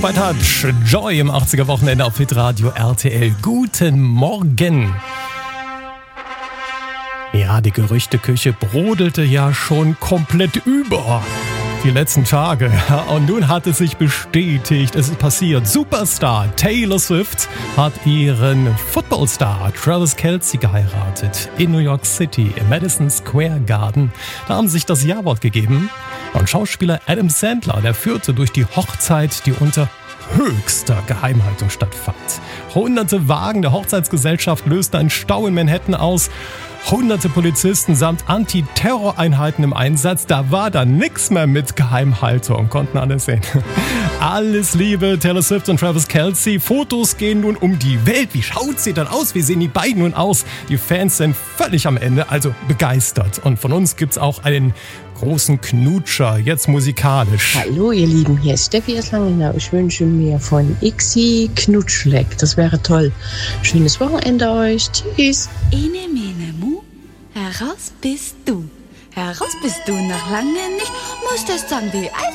By Touch, Joy im 80er Wochenende auf Hitradio RTL. Guten Morgen. Ja, die Gerüchteküche brodelte ja schon komplett über die letzten Tage. Und nun hat es sich bestätigt, es ist passiert. Superstar Taylor Swift hat ihren Footballstar Travis Kelce geheiratet in New York City im Madison Square Garden. Da haben sie sich das Ja-Wort gegeben. Und Schauspieler Adam Sandler, der führte durch die Hochzeit, die unter höchster Geheimhaltung stattfand. Hunderte Wagen der Hochzeitsgesellschaft lösten einen Stau in Manhattan aus. Hunderte Polizisten samt Antiterroreinheiten im Einsatz. Da war dann nichts mehr mit Geheimhaltung. Konnten alle sehen. Alles Liebe, Taylor Swift und Travis Kelce. Fotos gehen nun um die Welt. Wie schaut sie dann aus? Wie sehen die beiden nun aus? Die Fans sind völlig am Ende, also begeistert. Und von uns gibt's auch einen großen Knutscher, jetzt musikalisch. Hallo ihr Lieben, hier ist Steffi aus Langenau. Ich wünsche mir von Ixi Knutschleck. Das wäre toll. Schönes Wochenende euch. Tschüss. Ene, mene, mu. Heraus bist du. Heraus bist du noch lange nicht. Musstest sagen, wie